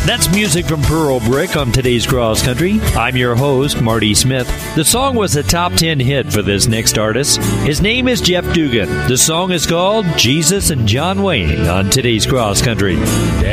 That's music from Pearl Brick on today's Cross Country. I'm your host, Marty Smith. The song was a top 10 hit for this next artist. His name is Jeff Dugan. The song is called Jesus and John Wayne on today's Cross Country.